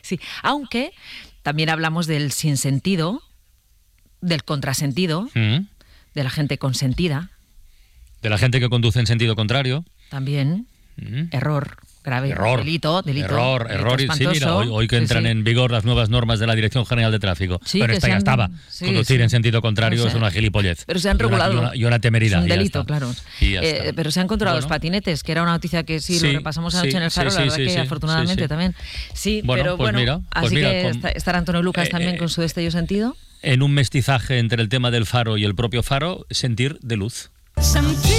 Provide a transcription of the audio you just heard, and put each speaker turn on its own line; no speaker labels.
Sí, aunque también hablamos del sinsentido, del contrasentido, de la gente consentida.
De la gente que conduce en sentido contrario.
También, error. Grave, delito
error. Sí, mira, hoy que entran en vigor las nuevas normas de la Dirección General de Tráfico.
Sí,
pero esta ya estaba. Conducir en sentido contrario es una gilipollez.
Pero se han regulado.
Y una temeridad.
Es un delito, claro. Pero se han controlado los patinetes, que era una noticia que lo repasamos anoche en el Faro, la verdad que afortunadamente también. Sí, pero bueno, así que estará Antonio Lucas también con su destello sentido.
En un mestizaje entre el tema del Faro y el propio Faro, sentir de luz.